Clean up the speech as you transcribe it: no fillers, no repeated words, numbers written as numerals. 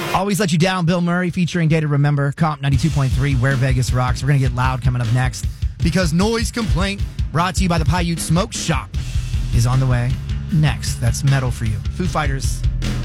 Always Let You Down, Bill Murray featuring Day to Remember, Comp 92.3, Where Vegas Rocks. We're going to get loud coming up next because Noise Complaint, brought to you by the Paiute Smoke Shop, is on the way next. That's metal for you. Foo Fighters.